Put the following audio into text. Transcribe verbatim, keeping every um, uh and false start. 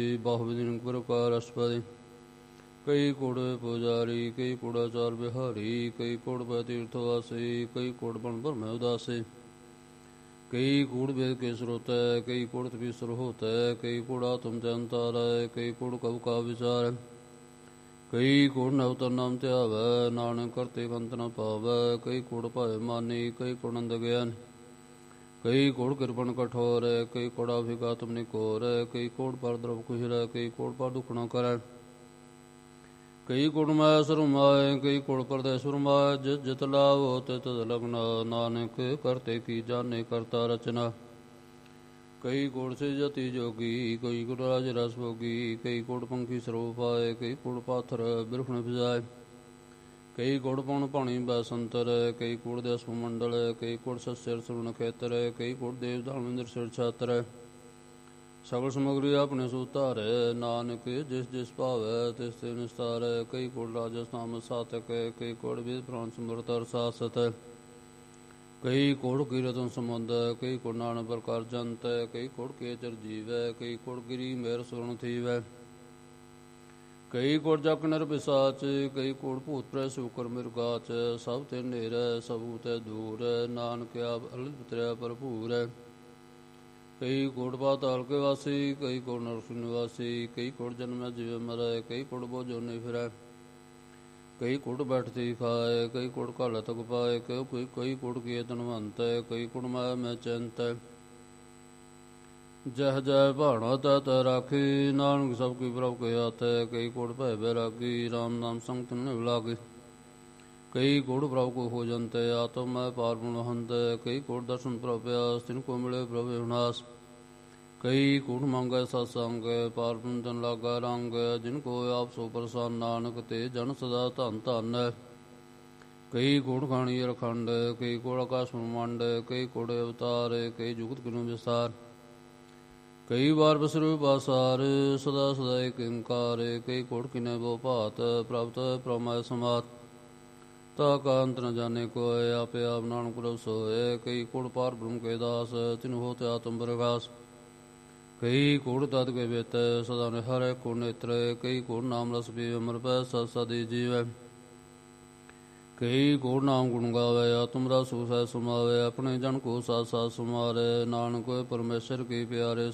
ਬਾਹੁਬਿਦਿਨ ਪ੍ਰਕਾਰ ਅਸ਼ਪਦੀ ਕਈ ਕੋੜ ਪੁਜਾਰੀ ਕਈ ਕੋੜਾਚਾਰ ਬਿਹਾਰੀ ਕਈ ਕੋੜ ਪੈ ਤੀਰਥ ਵਾਸੀ ਕਈ ਕੋੜ ਬਣ ਭਰਮੈ ਉਦਾਸੀ ਕਈ ਕੂੜ ਵੇਦ ਕੇ ਸਰੋਤੈ ਕਈ ਕੋੜ ਤਪੀਸਰ ਹੋਤੈ ਕਈ ਕੋੜਾ ਤੁਮ ਜਨਤਾਰੈ ਕਈ ਕੋੜ ਕਉ ਕਾ ਵਿਚਾਰੈ ਕਈ ਕੋੜ ਨਵਤਰ ਨਾਮ ਧਿਆਵੈ ਨਾਨਕ ਕਰਤੇ ਕੰਤ ਨ ਪਾਵੈ ਕਈ ਕੋੜ ਭਾਇ ਮਾਨੀ ਕਈ ਕੋੜ ਅੰਧ ਗਿਆਨ ਕਈ ਕੋੜ ਕਿਰਪਨ ਕਠੋਰ ਕਈ ਕੋੜਾ ਫਿਕਾ ਤੁਮ ਨਿਕੋਰ ਕਈ ਕੋੜ ਪਰ ਦਰਵ ਕੁਹਿਰੈ ਕਈ ਕੋੜ ਪਰ ਦੁਖ ਨ ਕਰੈ ਕਈ ਕੋੜ ਮਾਇਆ ਸਰਮਾਏ ਕਈ ਕੋੜ ਪਰਦੇਸ ਸਰਮਾਏ ਜਿਸ ਜਿਤ ਲਾਵੋ ਤਿਤ ਲਗਨ ਨਾਨਕ ਕਰਤੇ ਕੀ ਜਾਣੇ ਕਰਤਾ ਰਚਨਾ ਕਈ ਕੋੜ ਸੇ ਜਤੀ ਜੋਗੀ ਕਈ ਕੋੜ ਰਾਜ ਰਸ ਭੋਗੀ ਕਈ ਕੋੜ ਪੰਖੀ ਸਰੋ ਪਾਏ ਕਈ ਕੋੜ ਪਾਥਰ ਬਿਰਖਣ ਫਿਜਾਏ ਕਈ ਕੋੜ ਪਉਣ ਪਾਣੀ ਬੈਸੰਤਰ ਕਈ ਕੋੜ ਦੇਸ ਮੰਡਲ ਕਈ ਕੋੜ ਸਸਿਰ ਸੁਣ ਖੇਤਰ ਕਈ ਕੋੜ ਦੇਵ ਧਰਮਿੰਦਰ ਸਿਰ ਛਾਤਰ ਸਗਲ ਸਮਗਰੀ ਆਪਣੇ ਸੁਤਾਰੈ ਨਾਨਕ ਜਿਸ ਜਿਸ ਭਾਵੈ ਤਿਸ ਤੇ ਨਿਸਤਾਰੈ ਕਈ ਕੋੜ ਰਾਜਸ ਨਾਮ ਸਾਤਕ ਕਈ ਕੋੜ ਵੇਦ ਪ੍ਰਾਨ ਸਮਰਤ ਅਰਸਾਸਤ ਕਈ ਕੋੜ ਕੀਰਤਨ ਸੰਬੰਧ ਕਈ ਕੋੜ ਨਾਨ ਪ੍ਰਕਾਰ ਜੰਤ ਕਈ ਕੋੜ ਕੇਚਰ ਜੀਵੈ ਕਈ ਕੋੜ ਗਿਰੀ ਮੇਰ ਸੁਣ ਥੀਵੈ ਕਈ ਕੋੜ ਜਕ ਨਰ ਪਿਸਾਚ ਕਈ ਕੋੜ ਭੂਤ ਪ੍ਰੈ ਸ਼ੂਕਰ ਮਿਰਗਾਚ ਸਭ ਤੇ ਨੇਰੈ ਸਭੂ ਤੈ ਦੂਰ ਨਾਨਕ ਆਪ ਅਲਿਤ ਤ੍ਰੈ ਭਰਪੂਰ ਕਈ ਕੋੜ ਪਾਤਾਲ ਕੇ ਵਾਸੀ ਕਈ ਕੋੜ ਨਰਕ ਨਿਵਾਸੀ ਕਈ ਕੋੜ ਜਨਮੈ ਜਿਵੇਂ ਮਰੈ ਕਈ ਕੋੜ ਬੋ ਜੋਨੀ ਫਿਰੈ ਕਈ ਕੋੜ ਬੈਠਤੀ ਖਾਏ ਕਈ ਕੋੜ ਘਾਲ ਤਕ ਪਾਏ ਕਈ ਕਈ ਕੋੜ ਕੀ ਧਨਵੰਤ ਕਈ ਕੋੜ ਮਾਇਆ ਮੈਂ ਚਿੰਤ ਜਹ ਜੈ ਭਾਣਾ ਤੈ ਤੈ ਰਾਖੀ ਨਾਨਕ ਸਭ ਕੀ ਪ੍ਰਭ ਕੇ ਹਾਥੈ ਕਈ ਕੋੜ ਭੈ ਬੈਰਾਗੀ ਰਾਮ ਨਾਮ ਸੰਗ ਤਿਨ ਲਾਗੇ ਕਈ ਕੋੜ ਪ੍ਰਭ ਕੋ ਹੋ ਜੰਤੈ ਆਤਮ ਮੈਂ ਪਾਰ ਗੁਣ ਹੰਤ ਕਈ ਕੋੜ ਦਰਸ਼ਨ ਪ੍ਰਭ ਪਿਆਸ ਤਿਨ ਕੋ ਮਿਲੇ ਪ੍ਰਭ ਵਿਨਾਸ਼ ਕਈ ਕੋੜ ਮੰਗੈ ਸਤਸੰਗ ਪਾਰ ਬ੍ਰਹਮ ਤਨ ਲਾਗਾ ਰੰਗ ਜਿਨ ਕੋ ਆਪ ਸੋ ਪ੍ਰਸੰਨ ਨਾਨਕ ਤੇ ਜਨ ਸਦਾ ਧਨ ਧਨ ਕਈ ਕੋੜ ਖਾਣੀ ਅਰਖੰਡ ਕਈ ਕੋੜ ਆਕਾਸ਼ ਬ੍ਰਹਮੰਡ ਕਈ ਕੋੜ ਅਵਤਾਰ ਕਈ ਜੁਗਤ ਕਿਨੁ ਵਿਸਤਾਰ ਕਈ ਵਾਰ ਬਸਰੂ ਬਾਸਾਰ ਸਦਾ ਸਦਾ ਏਕ ਓੰਕਾਰ ਕਈ ਕੋੜ ਕਿਨੈ ਬੋ ਭਾਤ ਪ੍ਰਭਤ ਪ੍ਰਮੈ ਸਮਾਤ ਤਾ ਕਾ ਅੰਤ ਨ ਜਾਣੇ ਕੋਇ ਆਪੇ ਆਪ ਨਾਨਕ ਪ੍ਰਭ ਸੋਇ ਕਈ ਕੋੜ ਪਾਰ ਬ੍ਰਹਮ ਕੇ ਦਾਸ ਤਿਨ ਹੋਤ ਆਤਮ ਪ੍ਰਗਾਸ ਕਈ ਕੋੜ ਤਤ ਕੇ ਵੇਤ ਸਦਾ ਨਿਹਰੈ ਕੋ ਨੇਤਰ ਕਈ ਕੋੜ ਨਾਮ ਰਸ ਪੀਵੈ ਅਮਰ ਪੈ ਸਦ ਸਦੀ ਜੀਵੈ ਕਈ ਕੋੜ ਨਾਮ ਗੁਣ ਗਾਵੇ ਆਤਮ ਰਸ ਸਹਿ ਸਮਾਵੇ ਆਪਣੇ ਜਨ ਕੋ ਸਾਥ ਸਾਥ ਸਮਾਰੈ ਨਾਨਕ ਪਰਮੇਸ਼ਰ ਕੀ ਪਿਆਰੇ